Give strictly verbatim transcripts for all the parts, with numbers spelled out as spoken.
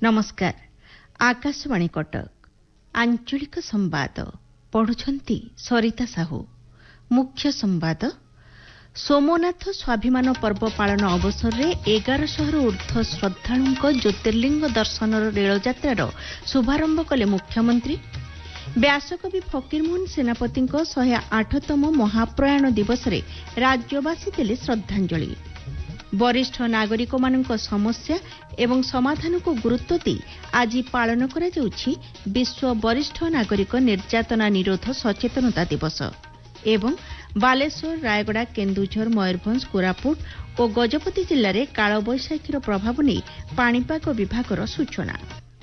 नमस्कार। आकाशवाणी कटक आंचलिक संवाद पढ़ुछंती सरिता साहू। मुख्य संवाद सोमनाथ स्वाभिमान पर्व पालन अवसर में एगार शहर ऊर्ध्व श्रद्धालुंक ज्योतिर्लिंग दर्शन रेल यात्रार शुभारंभ कले मुख्यमंत्री। व्यासकवि फकीरमोहन सेनापति शहे आठतम महाप्रयाण दिवस रे राज्यवासी देले श्रद्धांजलि। वरिष्ठ नागरिक मानक समस्या एवं समाधान को गुरुत्व दी आज पालन करा जाउछि विश्व वरिष्ठ नागरिक निर्यातना निरोध सचेतनता दिवस। एवं बालेश्वर, रायगड़ा, केन्दुझर, मयूरभंज, कोरापुट और गजपति जिले में कालबैशाखीर प्रभाव नहीं पाणीपाग विभागर सूचना।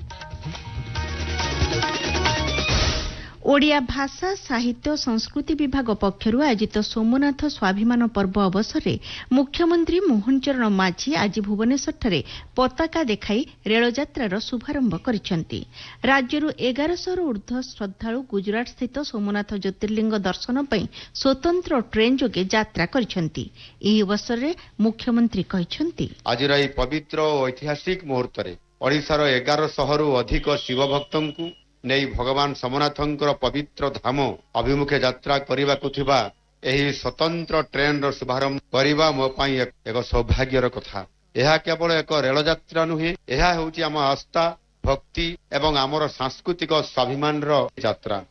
ओडिया भाषा साहित्य संस्कृति विभाग पक्षरु आयोजित सोमनाथ स्वाभिमान पर्व अवसर में मुख्यमंत्री मोहन चरण माझी आज भुवनेश्वर पताका देखाई रेल यात्रार शुभारंभ करिसेंती। राज्यरू एगार शहर ऊर्ध्व श्रद्धालु गुजरात स्थित सोमनाथ ज्योतिर्लिंग दर्शन पई स्वतंत्र ट्रेन जोगे यात्रा करिसेंती। एही अवसर में मुख्यमंत्री कहिसेंती, आजिर एही पवित्र और ऐतिहासिक मुहूर्त रे ओडिशार एगार शहरु अधिक शिव भक्तंकु नहीं भगवान सोमनाथंकर पवित्र धाम अभिमुखे यात्रा करने को थिबा एही स्वतंत्र ट्रेन रो शुभारंभ करबा मो पई एक सौभाग्यर कथा। यह केवल एक रेल यात्रा नुहे, यह होची आम आस्था, भक्ति एवं आमर सांस्कृतिक स्वाभिमान रो यात्रा।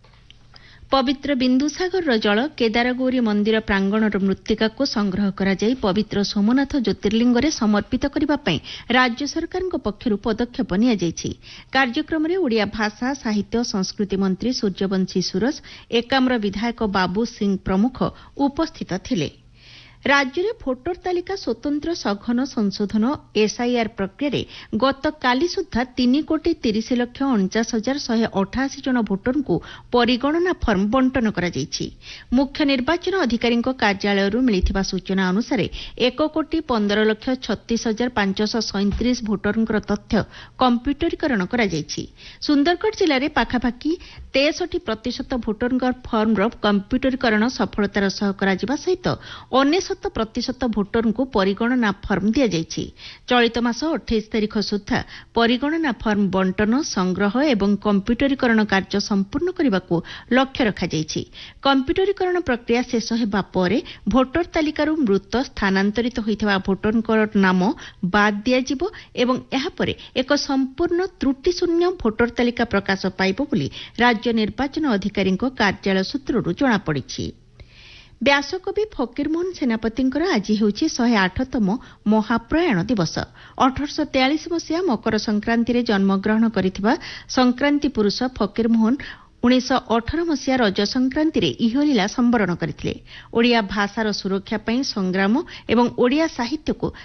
पवित्र बिंदुसागर जल केदारगौरी मंदिर प्रांगणर मृत्तिका को संग्रह करा जाई पवित्र सोमनाथ ज्योतिर्लिंग रे समर्पित करिबा पई राज्य सरकार पक्षरु पदक्षेप निया जायछि। कार्यक्रम रे ओडिया भाषा साहित्य संस्कृति मंत्री सूर्यवंशी सुरज, एकाम्र विधायक बाबू सिंह प्रमुख उपस्थित थिले। राज्य में भोटर तालिका स्वतंत्र सघन संशोधन एसआईआर प्रक्रिया गत काली सुधा तीन कोटी तीस लक्ष अणचाश हजार शहे अठाशी जन भोटर को परिगणना फर्म बंटन करा जायछि। मुख्य निर्वाचन अधिकारी कार्यालय मिलिथिबा सूचना अनुसार एक कोटी पंदर लक्ष छत्तीस हजार पांचश सैंतीस भोटर तथ्य कंप्यूटरीकरण करा जायछि। सुंदरगढ़ जिले में पाखापाखि तेसठी प्रतिशत भोटर फर्मर कंप्यूटरीकरण सफलतार सह करा जिबा सहित अनेशत प्रतिशत भोटर को परिगणना फर्म दि जायछि। चलित मास अट्ठाईस तारीख सुधा परिगणना फर्म बंटन संग्रह एवं कंप्यूटरीकरण कार्य संपूर्ण करने को लक्ष्य रखा जायछि। कंप्यूटरीकरण प्रक्रिया शेष हेबा परे भोटर तालिकारु मृत स्थानांतरित होइथिबा भोटरकर नाम बाद दिया जिवो एवं एहा परे एक संपूर्ण त्रुटि शून्य भोटर तालिका प्रकाश पाइबो बोली राज्य निर्वाचन अधिकारी कार्यालय सूत्रରୁ जणा पड़िछि। व्यासकवि फकीरमोहन सेनापति आज होउछि शहे आठतम महाप्रयाण दिवस। अठरश तेयालीस मसीहा मकर संक्रांति जन्मग्रहण करिथिबा संक्रांति पुरुष फकीरमोहन उन्नीस अठारह मसीहा रज संक्रांति रे इहलीला संवरण करथिले। ओडिया भाषार सुरक्षा पई संग्राम एवं ओडिया साहित्य को